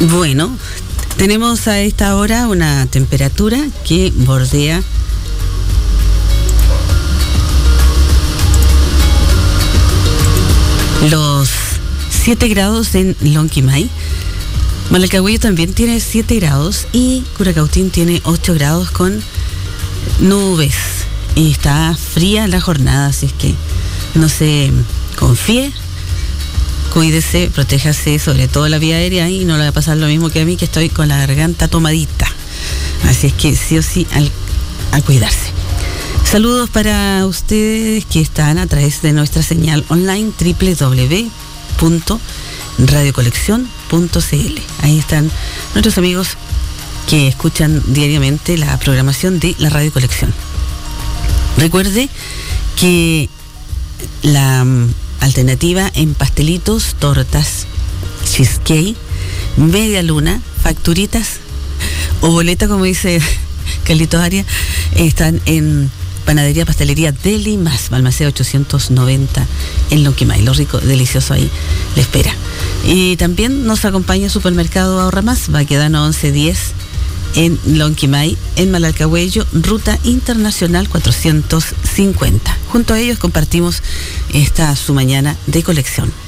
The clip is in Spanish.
Bueno, tenemos a esta hora una temperatura que bordea los 7 grados en Lonquimay. Malalcahuello también tiene 7 grados y Curacautín tiene 8 grados con nubes. Y está fría la jornada, así es que no se confíe, cuídese, protéjase, sobre todo la vía aérea, y no le va a pasar lo mismo que a mí, que estoy con la garganta tomadita. Así es que sí o sí a cuidarse. Saludos para ustedes que están a través de nuestra señal online www.radiocolección.cl. Ahí están nuestros amigos que escuchan diariamente la programación de la Radio Colección. Recuerde que la alternativa en pastelitos, tortas, cheesecake, media luna, facturitas o boleta, como dice Carlitos Arias, están en Panadería Pastelería Deli Más, Balmaceda 890 en Lonquimay. Lo rico, delicioso ahí le espera. Y también nos acompaña Supermercado Ahorra Más, Baquedano 1110 en Lonquimay, en Malalcahuello, Ruta Internacional 450. Junto a ellos compartimos esta su mañana de colección.